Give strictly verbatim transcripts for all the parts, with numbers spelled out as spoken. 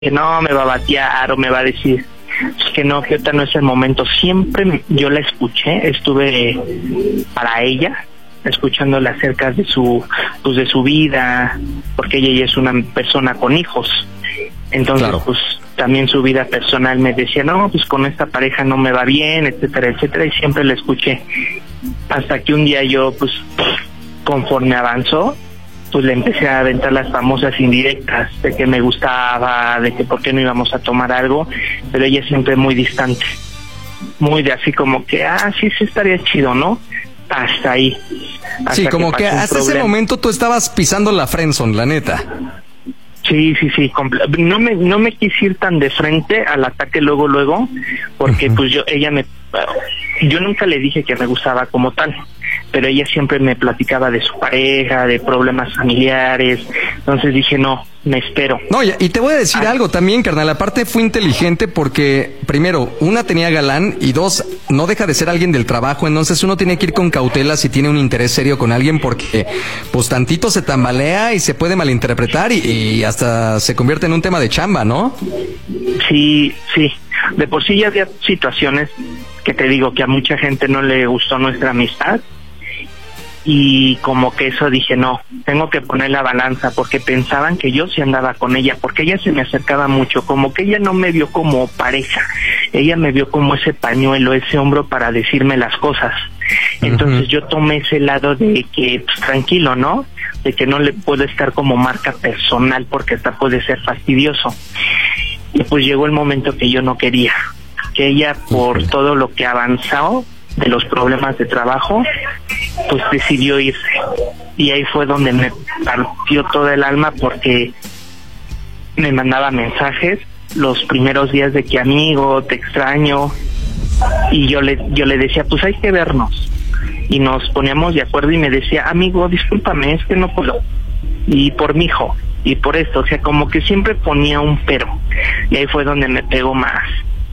que no me va a batear o me va a decir que no, que ahorita no es el momento. Siempre yo la escuché, estuve para ella, escuchándola acerca de su, pues de su vida, porque ella ya es una persona con hijos. Entonces, claro, pues también su vida personal me decía, no, pues con esta pareja no me va bien, etcétera, etcétera, y siempre la escuché. Hasta que un día yo, pues, conforme avanzó, pues le empecé a aventar las famosas indirectas de que me gustaba, de que por qué no íbamos a tomar algo, pero ella siempre muy distante, muy de así como que, ah, sí, sí estaría chido, ¿no? Hasta ahí. Hasta sí, como que, que hasta problema. Ese momento tú estabas pisando la friendzone, la neta. Sí, sí, sí, no me no me quise ir tan de frente al ataque luego, luego, porque uh-huh. pues yo, ella me, yo nunca le dije que me gustaba como tal, pero ella siempre me platicaba de su pareja, de problemas familiares, entonces dije, no, me espero. No, y, y te voy a decir ah. algo también, carnal, aparte fue inteligente porque, primero, una tenía galán y dos, no deja de ser alguien del trabajo, entonces uno tiene que ir con cautela si tiene un interés serio con alguien porque, pues, tantito se tambalea y se puede malinterpretar y, y hasta se convierte en un tema de chamba, ¿no? Sí, sí, de por sí ya había situaciones que te digo que a mucha gente no le gustó nuestra amistad. Y como que eso dije, no, tengo que poner la balanza, porque pensaban que yo sí andaba con ella, porque ella se me acercaba mucho, como que ella no me vio como pareja, ella me vio como ese pañuelo, ese hombro para decirme las cosas. Entonces uh-huh. yo tomé ese lado de que, pues, tranquilo, ¿no? De que no le puedo estar como marca personal, porque hasta puede ser fastidioso. Y pues llegó el momento que yo no quería, que ella, por uh-huh. todo lo que avanzó de los problemas de trabajo, pues decidió irse. Y ahí fue donde me partió toda el alma, porque me mandaba mensajes los primeros días de que amigo, te extraño, y yo le yo le decía, pues hay que vernos, y nos poníamos de acuerdo y me decía, amigo, discúlpame, es que no puedo, y por mi hijo, y por esto, o sea, como que siempre ponía un pero, y ahí fue donde me pegó más.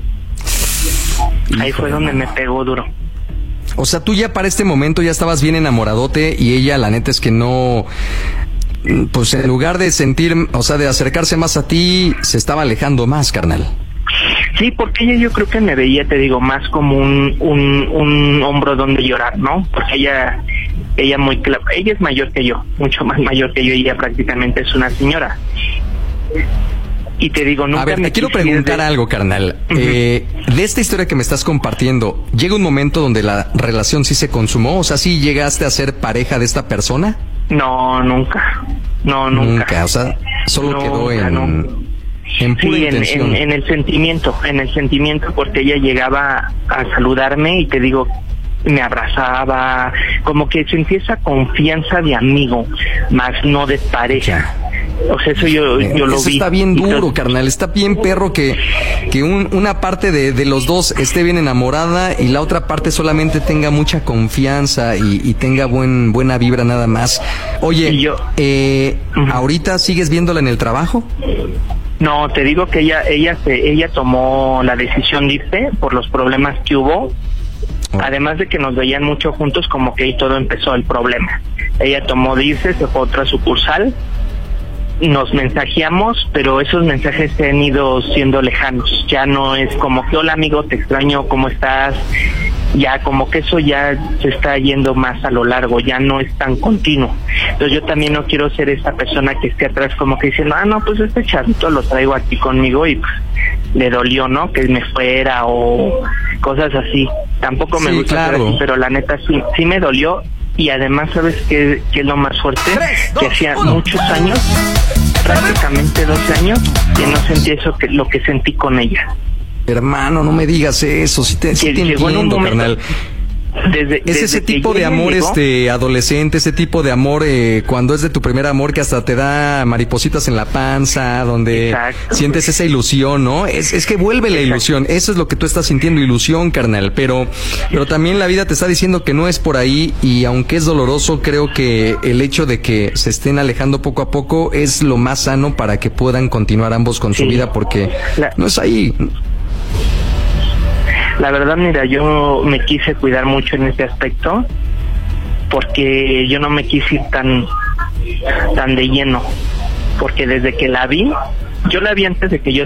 Ahí fue donde me pegó duro. O sea, tú ya para este momento ya estabas bien enamoradote y ella, la neta es que no, pues en lugar de sentir, o sea, de acercarse más a ti, se estaba alejando más, carnal. Sí, porque ella yo creo que me veía, te digo, más como un un, un hombro donde llorar, ¿no? Porque ella, ella muy clara, ella es mayor que yo, mucho más mayor que yo, y ella prácticamente es una señora. Y te digo, nunca. A ver, te quiero preguntar de... algo, carnal. Uh-huh. Eh, de esta historia que me estás compartiendo, ¿llega un momento donde la relación sí se consumó? O sea, ¿sí llegaste a ser pareja de esta persona? No, nunca. No, nunca. Nunca, o sea, solo nunca, quedó en... No. En pura sí, intención. En, en, en el sentimiento, en el sentimiento, porque ella llegaba a saludarme y te digo, me abrazaba, como que sentí esa confianza de amigo, más no de pareja. O sea, eso yo, yo lo eso vi. Está bien duro, entonces, carnal, está bien perro que, que un, una parte de, de los dos esté bien enamorada y la otra parte solamente tenga mucha confianza y, y tenga buen buena vibra nada más. Oye, yo, eh, uh-huh. ¿ahorita sigues viéndola en el trabajo? No, te digo que ella ella se ella tomó la decisión de irse por los problemas que hubo. Oh. Además de que nos veían mucho juntos, como que ahí todo empezó el problema. Ella tomó de irse, se fue a otra sucursal. Nos mensajeamos, pero esos mensajes se han ido siendo lejanos. Ya no es como que, hola amigo, te extraño, ¿cómo estás? Ya como que eso ya se está yendo más a lo largo, ya no es tan continuo. Entonces yo también no quiero ser esa persona que esté atrás como que diciendo, ah, no, pues este chavito lo traigo aquí conmigo y pues le dolió, ¿no? Que me fuera o cosas así. Tampoco me sí, gusta claro. ser así, pero la neta sí, sí me dolió. Y además, ¿sabes qué, qué es lo más fuerte? tres, dos, que hacía uno. muchos años, prácticamente doce años, que no sentí eso, que lo que sentí con ella. Hermano, no me digas eso, sí te, sí te entiendo, carnal. Desde, es desde ese tipo de amor llegó, este adolescente, ese tipo de amor eh, cuando es de tu primer amor que hasta te da maripositas en la panza, donde exacto. sientes esa ilusión, ¿no? Es, es que vuelve la exacto. ilusión, eso es lo que tú estás sintiendo, ilusión, carnal, pero, pero también la vida te está diciendo que no es por ahí y aunque es doloroso, creo que el hecho de que se estén alejando poco a poco es lo más sano para que puedan continuar ambos con sí. su vida, porque la... no es ahí. La verdad, mira, yo me quise cuidar mucho en ese aspecto porque yo no me quise ir tan tan de lleno, porque desde que la vi Yo la vi antes de que yo